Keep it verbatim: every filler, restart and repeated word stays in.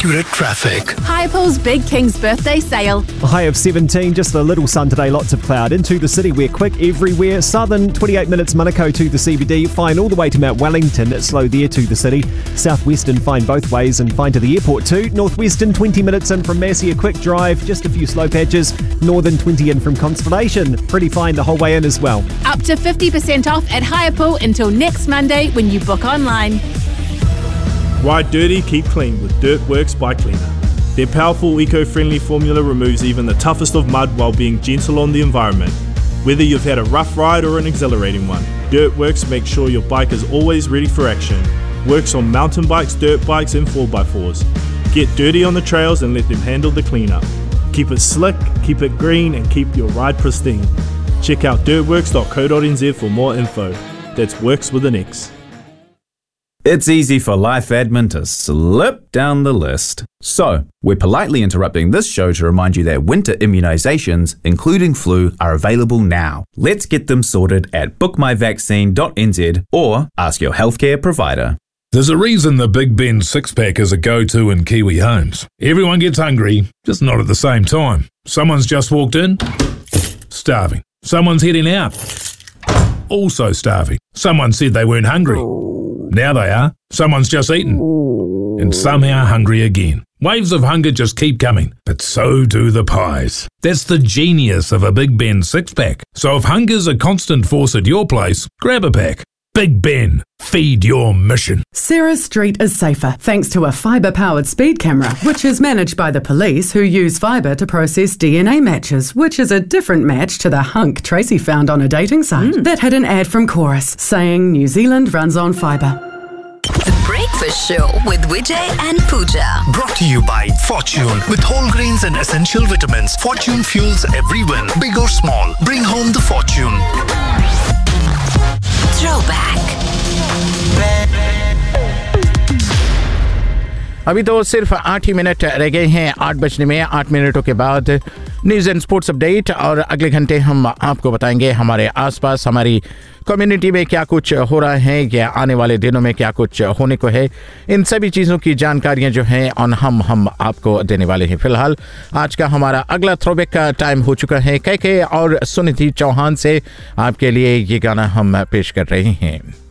accurate traffic. Highpool's Big King's birthday sale. A high of seventeen, just a little sun today, lots of cloud. Into the city, we're quick everywhere. Southern, twenty-eight minutes Manukau to the C B D. Fine all the way to Mount Wellington. It's slow there to the city. Southwestern, fine both ways and fine to the airport too. Northwestern, twenty minutes in from Massey, a quick drive. Just a few slow patches. Northern, twenty in from Constellation. Pretty fine the whole way in as well. Up to fifty percent off at Highpool until next Monday when you book online. Ride dirty, keep clean with Dirtworks Bike Cleaner. Their powerful eco-friendly formula removes even the toughest of mud while being gentle on the environment. Whether you've had a rough ride or an exhilarating one, Dirtworks makes sure your bike is always ready for action. Works on mountain bikes, dirt bikes and four by fours. Get dirty on the trails and let them handle the cleanup. Keep it slick, keep it green and keep your ride pristine. Check out dirtworks dot co dot n z for more info. That's Works with an X. It's easy for life admin to slip down the list. So, we're politely interrupting this show to remind you that winter immunisations, including flu, are available now. Let's get them sorted at book my vaccine dot n z or ask your healthcare provider. There's a reason the Big Ben six-pack is a go-to in Kiwi homes. Everyone gets hungry, just not at the same time. Someone's just walked in, starving. Someone's heading out, also starving. Someone said they weren't hungry. Now they are. Someone's just eaten. And somehow hungry again. Waves of hunger just keep coming, but so do the pies. That's the genius of a Big Ben six-pack. So if hunger's a constant force at your place, grab a pack. Big Ben, feed your mission. Sarah Street is safer thanks to a fibre-powered speed camera, which is managed by the police who use fibre to process D N A matches, which is a different match to the hunk Tracy found on a dating site. Mm. That had an ad from Chorus saying New Zealand runs on fibre. The Breakfast Show with Vijay and Pooja. Brought to you by Fortune. With whole grains and essential vitamins, Fortune fuels every win, big or small. Bring home the Fortune. Throwback. अभी तो सिर्फ आठ ही minute रह गए हैं आठ बजने में। आठ मिनटों के बाद न्यूज़ एंड स्पोर्ट्स अपडेट और अगले घंटे हम आपको बताएंगे हमारे आसपास हमारी कम्युनिटी में क्या कुछ हो रहा है या आने वाले दिनों में क्या कुछ होने को है। इन सभी चीज़ों की जानकारियां जो हैं और हम हम आपको देने वाले हैं। फिलहाल आज का हमारा अगला थ्रोबैक का टाइम हो चुका है। के के और सुनिधि चौहान से आपके लिए ये गाना हम पेश कर रहे हैं।